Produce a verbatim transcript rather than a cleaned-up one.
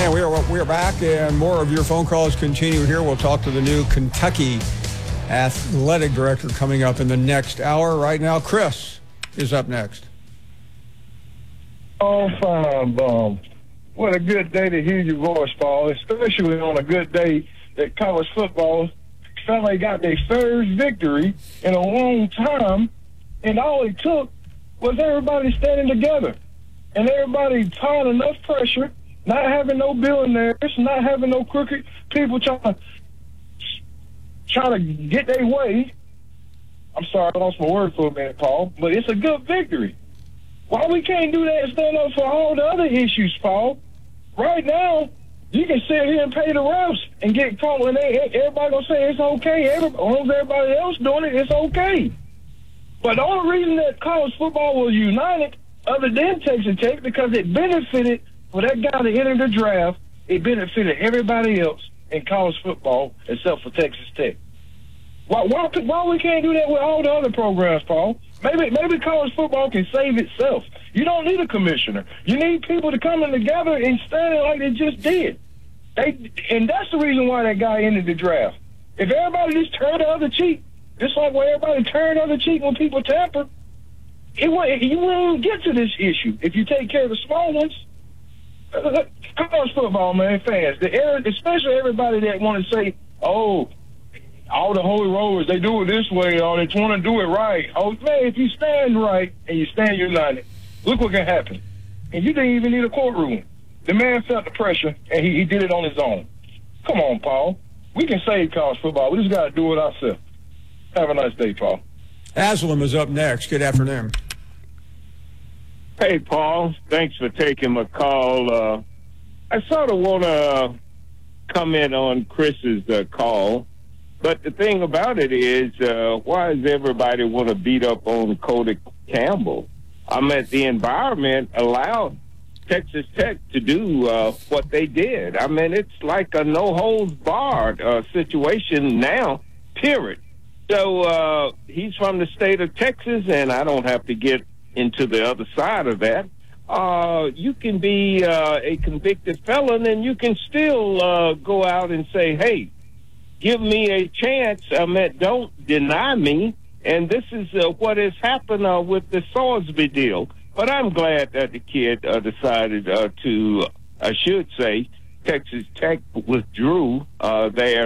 And we are we are back, and more of your phone calls continue here. We'll talk to the new Kentucky athletic director coming up in the next hour. Right now, Chris is up next. Oh, fine, Bum. What a good day to hear your voice, Paul, especially on a good day that college football finally got their first victory in a long time, and all it took was everybody standing together and everybody applying enough pressure, not having no billionaires, not having no crooked people trying to, trying to get their way. I'm sorry, I lost my word for a minute, Paul, but it's a good victory. Why we can't do that and stand up for all the other issues, Paul? Right now, you can sit here and pay the refs and get caught, and they, everybody gonna say it's okay. Every, as long as everybody else doing it, it's okay. But the only reason that college football was united, other than Texas Tech, because it benefited for that guy to enter the draft. It benefited everybody else in college football except for Texas Tech. Why, why, why we can't do that with all the other programs, Paul? Maybe maybe college football can save itself. You don't need a commissioner. You need people to come in together and stand like they just did. They and that's the reason why that guy ended the draft. If everybody just turned the other cheek, just like where everybody turned the other cheek when people tamper, it wouldn't, you wouldn't get to this issue if you take care of the small ones. College football, man, fans, the especially everybody that want to say, oh, all the holy rollers, they do it this way, or they want to do it right. Oh, man, if you stand right and you stand united, look what can happen. And you didn't even need a courtroom. The man felt the pressure, and he, he did it on his own. Come on, Paul. We can save college football. We just got to do it ourselves. Have a nice day, Paul. Aslam is up next. Good afternoon. Hey, Paul. Thanks for taking my call. Uh, I sort of want to comment on Chris's uh, call. But the thing about it is, uh, why does everybody want to beat up on Cody Campbell? I mean, the environment allowed Texas Tech to do uh, what they did. I mean, it's like a no-holds-barred uh, situation now, period. So uh, he's from the state of Texas, and I don't have to get into the other side of that. Uh, you can be uh, a convicted felon, and you can still uh, go out and say, hey, give me a chance. I mean, don't deny me. And this is uh, what has happened uh, with the Salisbury deal. But I'm glad that the kid uh, decided uh, to, I should say, Texas Tech withdrew uh, their